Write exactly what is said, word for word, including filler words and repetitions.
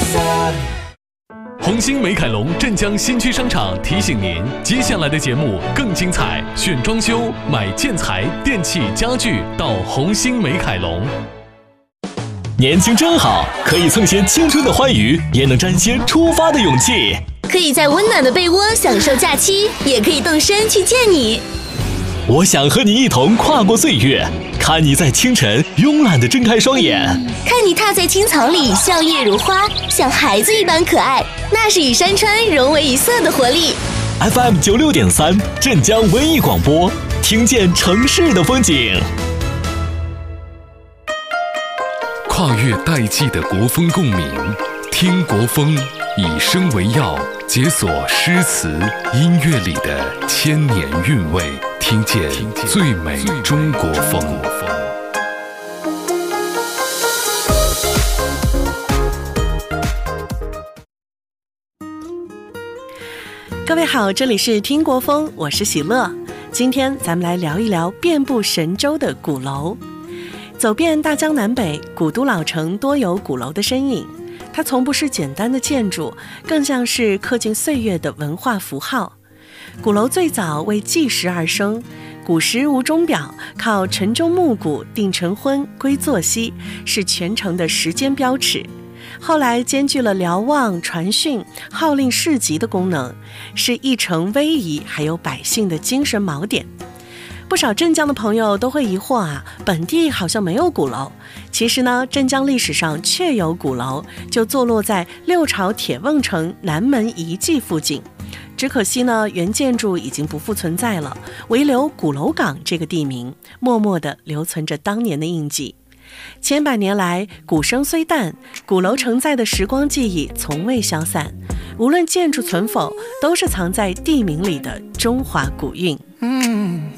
色。 红星美凯龙镇江新区商场提醒您，接下来的节目更精彩，选装修、买建材、电器、家具到红星美凯龙。 年轻真好，可以蹭些青春的欢愉，也能沾些出发的勇气。 可以在温暖的被窝享受假期，也可以动身去见你。 我想和你一同跨过岁月，看你在清晨慵懒地睁开双眼， 看你踏在青草里笑靥如花，像孩子一般可爱，那是与山川融为一色的活力。 F M 九六点三，镇江文艺广播，听见城市的风景。 跨越代际的国风共鸣，听国风，以声为药，解锁诗词音乐里的千年韵味，听见最美中国风。 各位好，这里是听国风，我是喜乐。今天咱们来聊一聊遍布神州的鼓楼。走遍大江南北，古都老城多有鼓楼的身影。它从不是简单的建筑，更像是刻进岁月的文化符号。鼓楼最早为计时而生，古时无钟表，靠晨钟暮鼓定晨昏归作息，是全城的时间标尺。后来兼具了瞭望、传讯、号令市集的功能，是一城威仪还有百姓的精神锚点。不少镇江的朋友都会疑惑啊，本地好像没有鼓楼。其实呢，镇江历史上确有鼓楼，就坐落在六朝铁瓮城南门遗迹附近。只可惜呢，原建筑已经不复存在了，唯留鼓楼岗这个地名，默默地留存着当年的印记。千百年来，鼓声虽淡，鼓楼承载的时光记忆从未消散。无论建筑存否，都是藏在地名里的中华古韵。 嗯，